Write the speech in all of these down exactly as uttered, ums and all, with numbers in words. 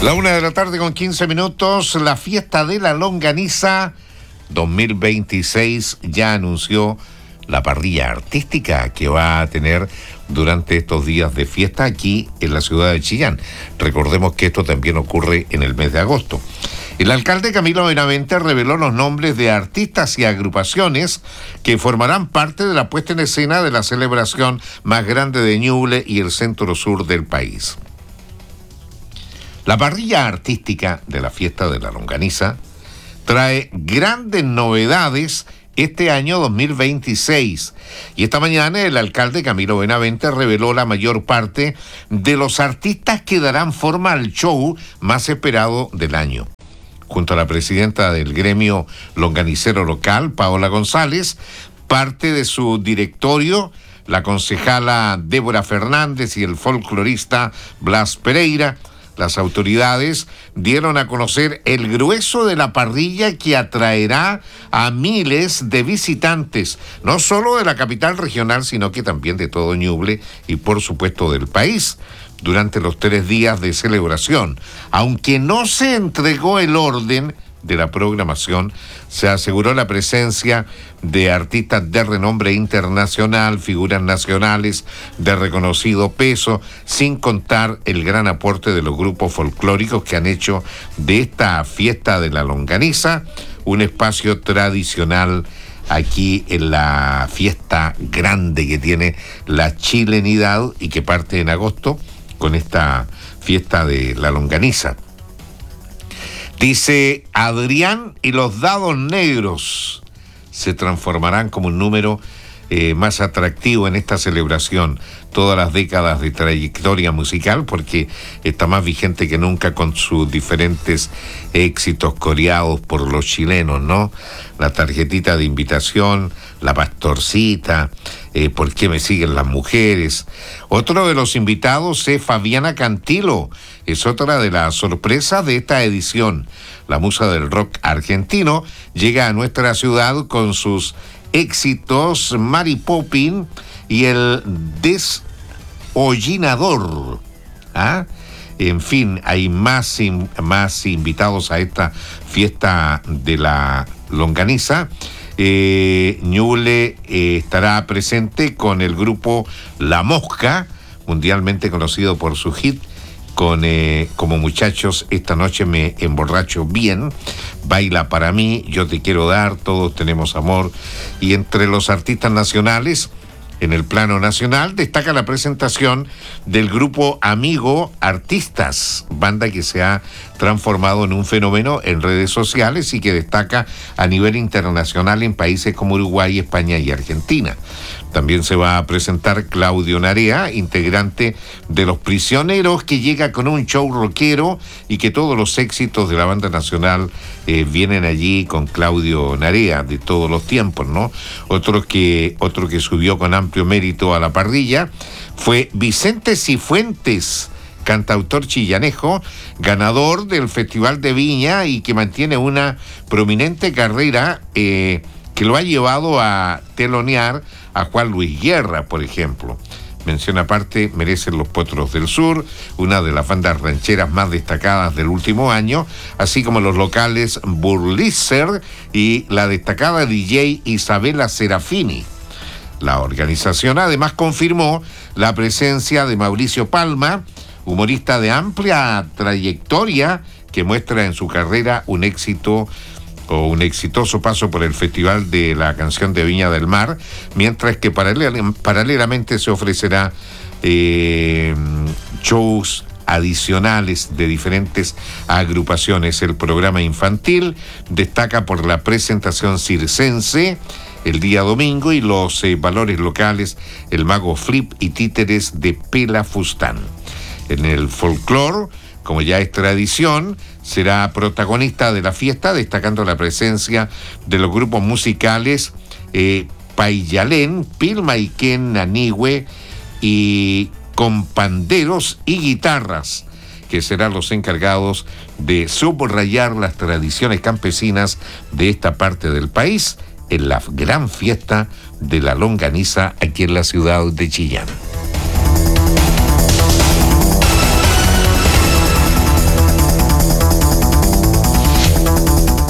La una de la tarde con quince minutos, la fiesta de la longaniza dos mil veintiséis ya anunció la parrilla artística que va a tener durante estos días de fiesta aquí en la ciudad de Chillán. Recordemos que esto también ocurre en el mes de agosto. El alcalde Camilo Benavente reveló los nombres de artistas y agrupaciones que formarán parte de la puesta en escena de la celebración más grande de Ñuble y el centro sur del país. La parrilla artística de la fiesta de la longaniza trae grandes novedades este año dos mil veintiséis. Y esta mañana el alcalde Camilo Benavente reveló la mayor parte de los artistas que darán forma al show más esperado del año. Junto a la presidenta del gremio longanicero local, Paola González, parte de su directorio, la concejala Débora Fernández y el folclorista Blas Pereira, las autoridades dieron a conocer el grueso de la parrilla que atraerá a miles de visitantes, no solo de la capital regional, sino que también de todo Ñuble y por supuesto del país, durante los tres días de celebración. Aunque no se entregó el orden de la programación, se aseguró la presencia de artistas de renombre internacional, figuras nacionales de reconocido peso, sin contar el gran aporte de los grupos folclóricos que han hecho de esta fiesta de la longaniza un espacio tradicional aquí en la fiesta grande que tiene la chilenidad y que parte en agosto con esta fiesta de la longaniza. Dice Adrián, y los dados negros se transformarán como un número eh, más atractivo en esta celebración. Todas las décadas de trayectoria musical, porque está más vigente que nunca con sus diferentes éxitos coreados por los chilenos, ¿no? La tarjetita de invitación, la pastorcita, eh, ¿por qué me siguen las mujeres? Otro de los invitados es Fabiana Cantilo, es otra de las sorpresas de esta edición. La musa del rock argentino llega a nuestra ciudad con sus éxitos Mary Poppins y el Deshollinador. ¿Ah? En fin, hay más, in, más invitados a esta fiesta de la longaniza. Eh, Ñuble eh, estará presente con el grupo La Mosca, mundialmente conocido por su hit con eh, como muchachos, esta noche me emborracho bien, Baila para mí, Yo te quiero dar, Todos tenemos amor. Y entre los artistas nacionales, en el plano nacional, destaca la presentación del grupo Amigo Artistas, banda que se ha transformado en un fenómeno en redes sociales y que destaca a nivel internacional en países como Uruguay, España y Argentina. También se va a presentar Claudio Narea, integrante de Los Prisioneros, que llega con un show rockero y que todos los éxitos de la banda nacional eh, vienen allí con Claudio Narea de todos los tiempos, ¿no? Otro que, otro que subió con amplio mérito a la parrilla fue Vicente Cifuentes, cantautor chillanejo, ganador del Festival de Viña y que mantiene una prominente carrera eh, que lo ha llevado a telonear a Juan Luis Guerra, por ejemplo. Mención aparte merecen Los Potros del Sur, una de las bandas rancheras más destacadas del último año, así como los locales Burlizer y la destacada D J Isabela Serafini. La organización además confirmó la presencia de Mauricio Palma, humorista de amplia trayectoria que muestra en su carrera un éxito o un exitoso paso por el Festival de la Canción de Viña del Mar, mientras que paralel, paralelamente se ofrecerá eh, shows adicionales de diferentes agrupaciones. El programa infantil destaca por la presentación circense el día domingo y los eh, valores locales, el mago Flip y títeres de Pela Fustán. En el folclore, como ya es tradición, será protagonista de la fiesta, destacando la presencia de los grupos musicales eh, Payalén, Pilmaiquén, Nanigüe y Companderos y Guitarras, que serán los encargados de subrayar las tradiciones campesinas de esta parte del país en la gran fiesta de la longaniza aquí en la ciudad de Chillán.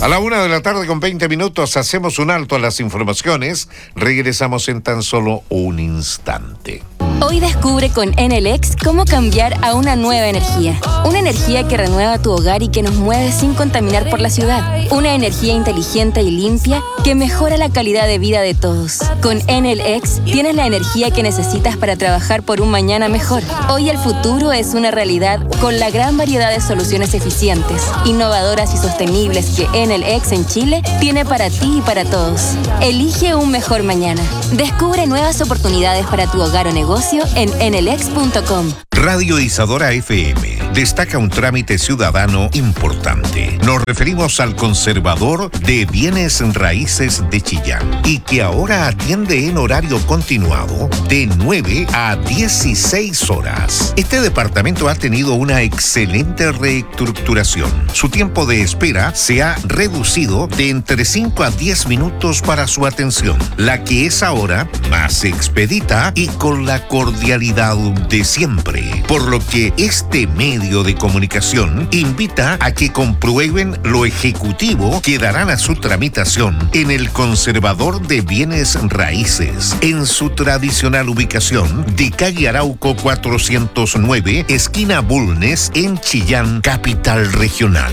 A la una de la tarde con veinte minutos hacemos un alto a las informaciones. Regresamos en tan solo un instante. Hoy descubre con Enel X cómo cambiar a una nueva energía. Una energía que renueva tu hogar y que nos mueve sin contaminar por la ciudad. Una energía inteligente y limpia que mejora la calidad de vida de todos. Con Enel X tienes la energía que necesitas para trabajar por un mañana mejor. Hoy el futuro es una realidad con la gran variedad de soluciones eficientes, innovadoras y sostenibles que Enel X en Chile tiene para ti y para todos. Elige un mejor mañana. Descubre nuevas oportunidades para tu hogar o negocio en enelex punto com. Radio Isadora F M destaca un trámite ciudadano importante. Nos referimos al conservador de bienes raíces de Chillán y que ahora atiende en horario continuado de nueve a dieciséis horas. Este departamento ha tenido una excelente reestructuración. Su tiempo de espera se ha reducido de entre cinco a diez minutos para su atención, la que es ahora más expedita y con la cordialidad de siempre. Por lo que este medio de comunicación invita a que comprueben lo ejecutivo que darán a su tramitación en el Conservador de Bienes Raíces, en su tradicional ubicación de calle Arauco cuatrocientos nueve, esquina Bulnes, en Chillán, capital regional.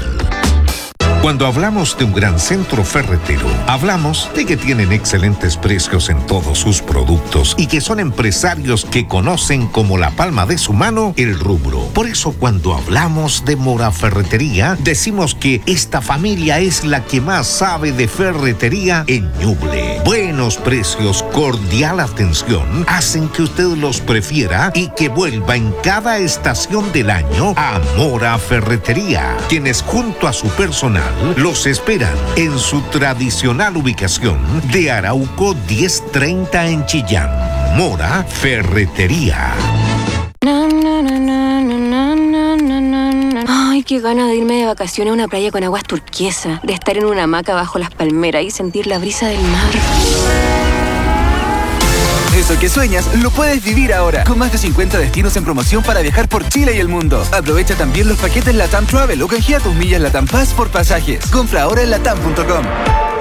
Cuando hablamos de un gran centro ferretero, hablamos de que tienen excelentes precios en todos sus productos y que son empresarios que conocen como la palma de su mano el rubro. Por eso cuando hablamos de Mora Ferretería, decimos que esta familia es la que más sabe de ferretería en Ñuble. Buenos precios, cordial atención, hacen que usted los prefiera y que vuelva en cada estación del año a Mora Ferretería, quienes junto a su personal los esperan en su tradicional ubicación de Arauco diez treinta en Chillán. Mora Ferretería. Ay, qué ganas de irme de vacaciones a una playa con aguas turquesas, de estar en una hamaca bajo las palmeras y sentir la brisa del mar. Eso que sueñas, lo puedes vivir ahora, con más de cincuenta destinos en promoción para viajar por Chile y el mundo. Aprovecha también los paquetes LATAM Travel o canjea tus millas LATAM Pass por pasajes. Compra ahora en latam punto com.